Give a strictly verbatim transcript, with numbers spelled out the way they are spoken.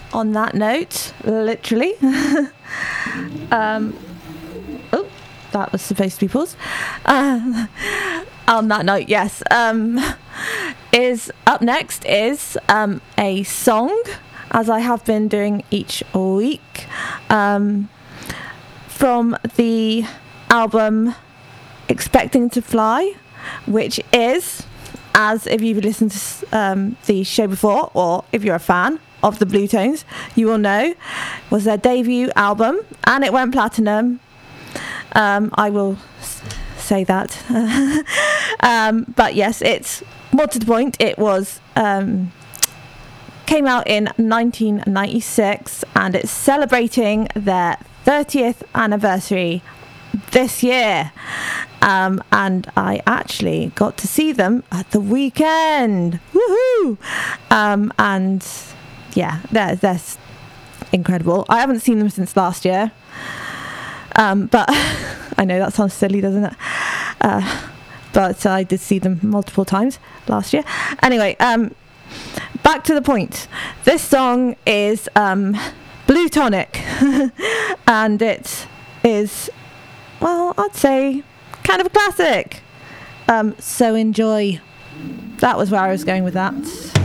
on that note, literally, um, oh, that was supposed to be paused. Uh, on that note, yes, um, is up next is um, a song, as I have been doing each week, um, from the album Expecting to Fly, which is, as if you've listened to um, the show before, or if you're a fan of the Bluetones, you will know, was their debut album, and it went platinum. Um, I will s- say that. um, but yes, it's more to the point. It was um, came out in nineteen ninety-six, and it's celebrating their thirtieth anniversary this year. Um, and I actually got to see them at the weekend. Woohoo! Um, and yeah, they're, they're incredible. I haven't seen them since last year. Um, but I know that sounds silly, doesn't it? Uh, but I did see them multiple times last year. Anyway, um, back to the point. This song is um, Blue Tonic. And it is, well, I'd say kind of a classic. Um, so enjoy. That was where I was going with that.